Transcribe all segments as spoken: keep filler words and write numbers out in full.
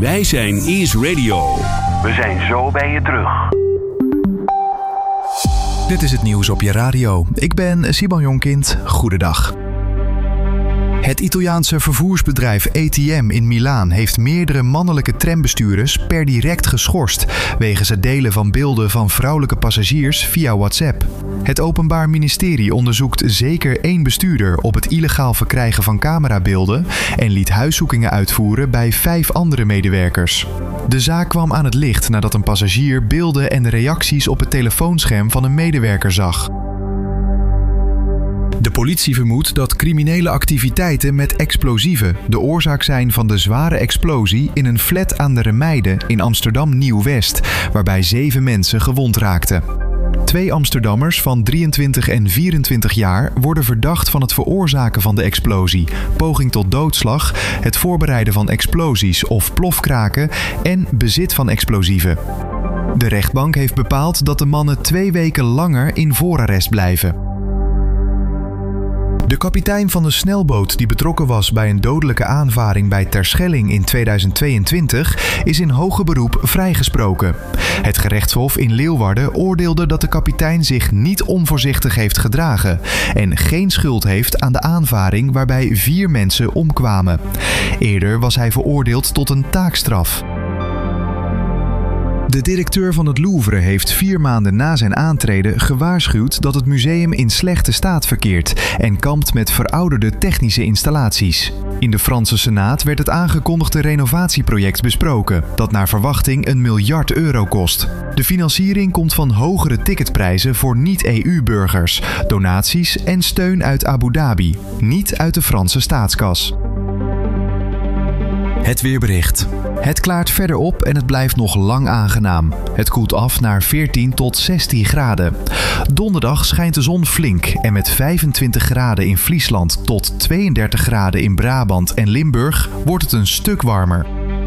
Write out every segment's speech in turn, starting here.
Wij zijn Ease Radio. We zijn zo bij je terug. Dit is het nieuws op je radio. Ik ben Simon Jonkind. Goedendag. Het Italiaanse vervoersbedrijf A T M in Milaan heeft meerdere mannelijke trambestuurders per direct geschorst wegens het delen van beelden van vrouwelijke passagiers via WhatsApp. Het Openbaar Ministerie onderzoekt zeker één bestuurder op het illegaal verkrijgen van camerabeelden en liet huiszoekingen uitvoeren bij vijf andere medewerkers. De zaak kwam aan het licht nadat een passagier beelden en reacties op het telefoonscherm van een medewerker zag. De politie vermoedt dat criminele activiteiten met explosieven de oorzaak zijn van de zware explosie in een flat aan de Remeide in Amsterdam Nieuw-West, waarbij zeven mensen gewond raakten. Twee Amsterdammers van drieëntwintig en vierentwintig jaar worden verdacht van het veroorzaken van de explosie, poging tot doodslag, het voorbereiden van explosies of plofkraken en bezit van explosieven. De rechtbank heeft bepaald dat de mannen twee weken langer in voorarrest blijven. De kapitein van de snelboot die betrokken was bij een dodelijke aanvaring bij Terschelling in tweeduizend tweeëntwintig is in hoger beroep vrijgesproken. Het gerechtshof in Leeuwarden oordeelde dat de kapitein zich niet onvoorzichtig heeft gedragen en geen schuld heeft aan de aanvaring waarbij vier mensen omkwamen. Eerder was hij veroordeeld tot een taakstraf. De directeur van het Louvre heeft vier maanden na zijn aantreden gewaarschuwd dat het museum in slechte staat verkeert en kampt met verouderde technische installaties. In de Franse Senaat werd het aangekondigde renovatieproject besproken, dat naar verwachting een miljard euro kost. De financiering komt van hogere ticketprijzen voor niet-E U-burgers, donaties en steun uit Abu Dhabi, niet uit de Franse staatskas. Het weerbericht. Het klaart verder op en het blijft nog lang aangenaam. Het koelt af naar veertien tot zestien graden. Donderdag schijnt de zon flink en met vijfentwintig graden in Friesland tot tweeëndertig graden in Brabant en Limburg wordt het een stuk warmer.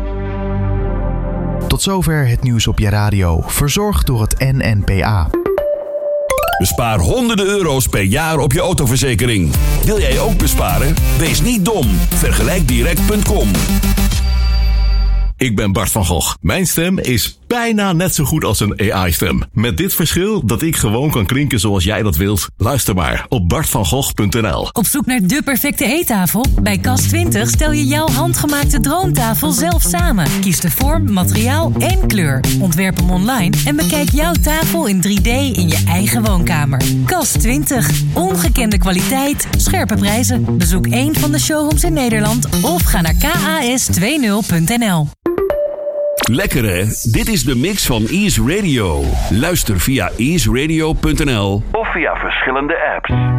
Tot zover het nieuws op je radio, verzorgd door het N N P A. Bespaar honderden euro's per jaar op je autoverzekering. Wil jij ook besparen? Wees niet dom. Vergelijk direct punt com. Ik ben Bart van Gogh. Mijn stem is bijna net zo goed als een A I-stem. Met dit verschil dat ik gewoon kan klinken zoals jij dat wilt. Luister maar op bart van gogh punt n l. Op zoek naar de perfecte eettafel? Bij Kas twintig stel je jouw handgemaakte droomtafel zelf samen. Kies de vorm, materiaal en kleur. Ontwerp hem online en bekijk jouw tafel in drie D in je eigen woonkamer. Kas twintig. Ongekende kwaliteit, scherpe prijzen. Bezoek één van de showrooms in Nederland of ga naar k a s twintig punt n l. Lekker hè? Dit is de mix van Ease Radio. Luister via ease radio punt n l of via verschillende apps.